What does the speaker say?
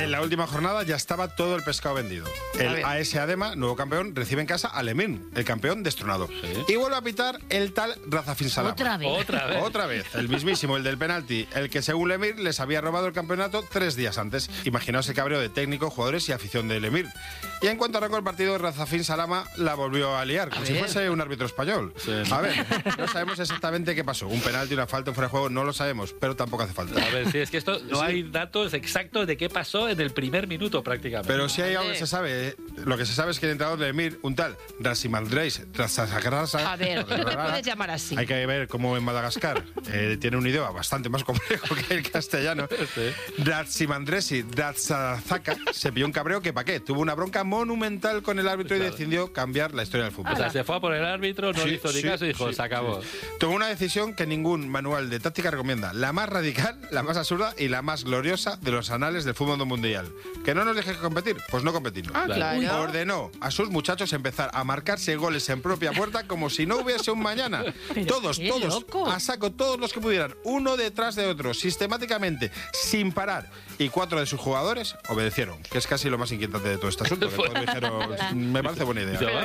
En la última jornada ya estaba todo el pescado vendido. El AS Adema, nuevo campeón, recibe en casa al Emir, el campeón destronado. Y vuelve a pitar el tal Razafin Salama. Otra vez. El mismísimo, el del penalti, el que según el Emir les había robado el campeonato 3 días antes. Imaginaos el cabreo de técnico, jugadores y afición del Emir. Y en cuanto arrancó el partido, Razafin Salama la volvió a liar, como si fuese un árbitro español. Sí. A ver, no sabemos exactamente qué pasó. Un penalti, una falta, un fuera de juego, no lo sabemos, pero tampoco hace falta. A ver, sí, es que esto no hay datos exactos de qué pasó en el primer minuto prácticamente. Pero si hay algo que se sabe, lo que se sabe es que el entrenador de Emir, un tal Rasimandreis Rasasagrasa. A ver, no me puedes llamar así. Hay que ver cómo en Madagascar tiene un idioma bastante más complejo que el castellano. Rasimandresi Ratsazaka se pilló un cabreo que pa' qué. Tuvo una bronca monumental con el árbitro y decidió cambiar la historia del fútbol. O sea, se fue a por el árbitro, no le hizo ni caso y dijo, se acabó. Tomó una decisión que ningún manual de táctica recomienda. La más radical, la más absurda y la más gloriosa de los anales del fútbol mundial. ¿Que no nos dejes competir? Pues no competimos. Claro. Ordenó a sus muchachos empezar a marcarse goles en propia puerta como si no hubiese un mañana. Todos, a saco, todos los que pudieran, uno detrás de otro, sistemáticamente, sin parar. Y 4 de sus jugadores obedecieron, que es casi lo más inquietante de todo este asunto. Que todos dijeron, me parece buena idea.